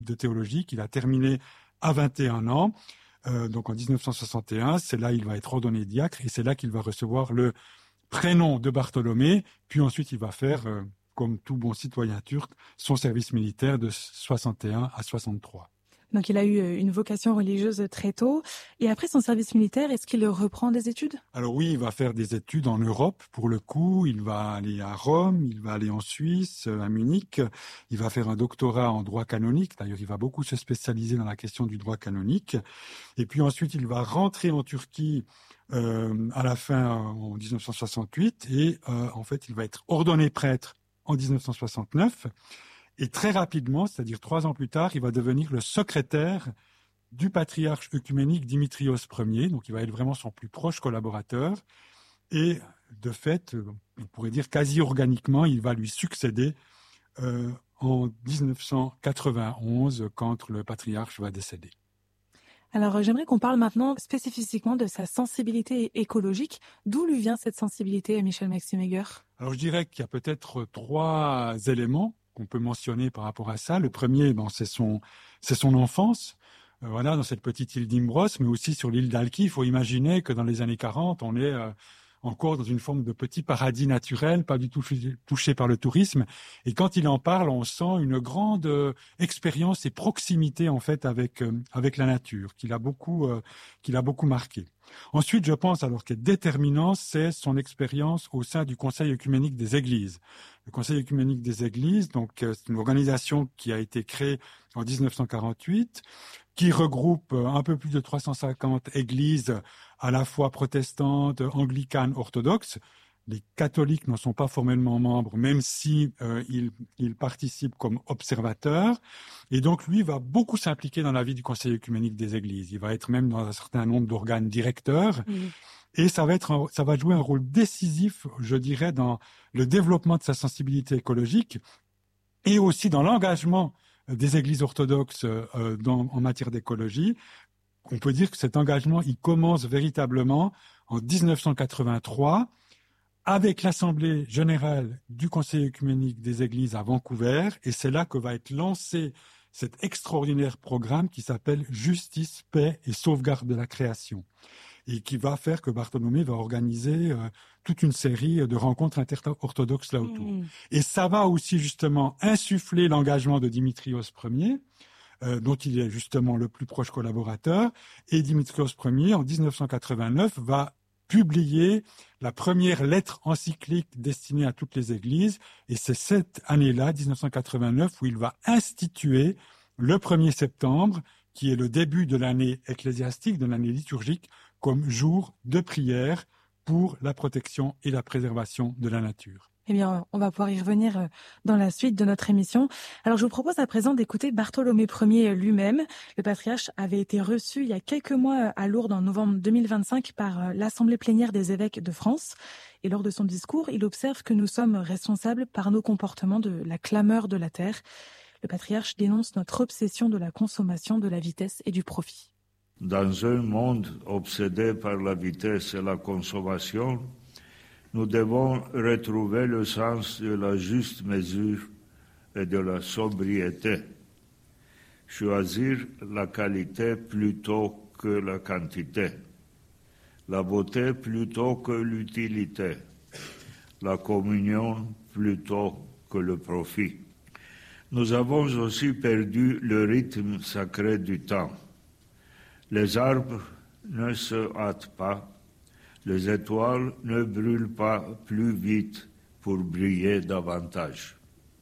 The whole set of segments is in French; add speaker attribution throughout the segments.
Speaker 1: de théologie qu'il a terminé à 21 ans. Donc en 1961, c'est là qu'il va être ordonné diacre et c'est là qu'il va recevoir le prénom de Bartholomé. Puis ensuite, il va faire, comme tout bon citoyen turc, son service militaire de 61 à 63.
Speaker 2: Donc il a eu une vocation religieuse très tôt. Et après son service militaire, est-ce qu'il reprend des études ?
Speaker 1: Alors oui, il va faire des études en Europe pour le coup. Il va aller à Rome, il va aller en Suisse, à Munich. Il va faire un doctorat en droit canonique. D'ailleurs, il va beaucoup se spécialiser dans la question du droit canonique. Et puis ensuite, il va rentrer en Turquie à la fin en 1968. Et en fait, il va être ordonné prêtre en 1969. Et très rapidement, c'est-à-dire 3 ans plus tard, il va devenir le secrétaire du patriarche œcuménique Dimitrios Ier. Donc, il va être vraiment son plus proche collaborateur. Et de fait, on pourrait dire quasi organiquement, il va lui succéder en 1991, quand le patriarche va décéder.
Speaker 2: Alors, j'aimerais qu'on parle maintenant spécifiquement de sa sensibilité écologique. D'où lui vient cette sensibilité, Michel Maximegger ?
Speaker 1: Alors, je dirais qu'il y a peut-être 3 éléments qu'on peut mentionner par rapport à ça. Le premier, c'est son enfance. Voilà, dans cette petite île d'Imbros, mais aussi sur l'île d'Alki. Il faut imaginer que dans les années 40, on est encore dans une forme de petit paradis naturel, pas du tout touché par le tourisme. Et quand il en parle, on sent une grande expérience et proximité en fait avec la nature, qu'il a beaucoup marqué. Ensuite, je pense alors que déterminant, c'est son expérience au sein du Conseil œcuménique des Églises. Le Conseil œcuménique des Églises, donc c'est une organisation qui a été créée en 1948, qui regroupe un peu plus de 350 églises à la fois protestantes, anglicanes, orthodoxes. Les catholiques ne sont pas formellement membres, même si ils participent comme observateurs. Et donc, lui va beaucoup s'impliquer dans la vie du Conseil œcuménique des Églises. Il va être même dans un certain nombre d'organes directeurs. Et ça va jouer un rôle décisif, je dirais, dans le développement de sa sensibilité écologique et aussi dans l'engagement des églises orthodoxes en matière d'écologie. On peut dire que cet engagement, il commence véritablement en 1983 avec l'Assemblée générale du Conseil œcuménique des Églises à Vancouver, et c'est là que va être lancé cet extraordinaire programme qui s'appelle Justice, Paix et Sauvegarde de la Création, et qui va faire que Bartholomé va organiser toute une série de rencontres inter-orthodoxes là autour. Et ça va aussi justement insuffler l'engagement de Dimitrios Ier, dont il est justement le plus proche collaborateur, et Dimitrios Ier, en 1989, va publier la première lettre encyclique destinée à toutes les églises, et c'est cette année-là, 1989, où il va instituer le 1er septembre, qui est le début de l'année ecclésiastique, de l'année liturgique, comme jour de prière pour la protection et la préservation de la nature.
Speaker 2: Eh bien, on va pouvoir y revenir dans la suite de notre émission. Alors, je vous propose à présent d'écouter Bartholomé Ier lui-même. Le patriarche avait été reçu il y a quelques mois à Lourdes en novembre 2025 par l'Assemblée plénière des évêques de France. Et lors de son discours, il observe que nous sommes responsables par nos comportements de la clameur de la terre. Le patriarche dénonce notre obsession de la consommation, de la vitesse et du profit.
Speaker 3: Dans un monde obsédé par la vitesse et la consommation, nous devons retrouver le sens de la juste mesure et de la sobriété. Choisir la qualité plutôt que la quantité, la beauté plutôt que l'utilité, la communion plutôt que le profit. Nous avons aussi perdu le rythme sacré du temps. Les arbres ne se hâtent pas. Les étoiles ne brûlent pas plus vite pour briller davantage.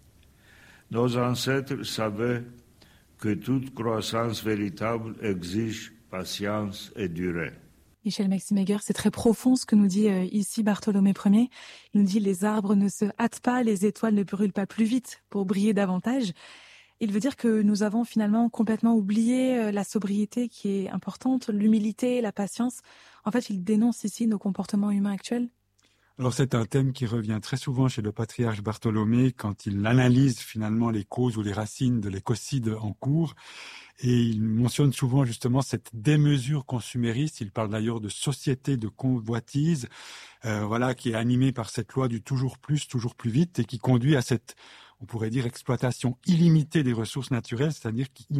Speaker 3: Nos ancêtres savaient que toute croissance véritable exige patience et durée.
Speaker 2: Michel Maximegger, c'est très profond ce que nous dit ici Bartholomé Ier. Il nous dit « les arbres ne se hâtent pas, les étoiles ne brûlent pas plus vite pour briller davantage ». Il veut dire que nous avons finalement complètement oublié la sobriété qui est importante, l'humilité, la patience. En fait, il dénonce ici nos comportements humains actuels.
Speaker 1: Alors c'est un thème qui revient très souvent chez le patriarche Bartholomé quand il analyse finalement les causes ou les racines de l'écocide en cours. Et il mentionne souvent justement cette démesure consumériste. Il parle d'ailleurs de société de convoitise, qui est animée par cette loi du toujours plus vite et qui conduit à cette, on pourrait dire exploitation illimitée des ressources naturelles, c'est-à-dire qui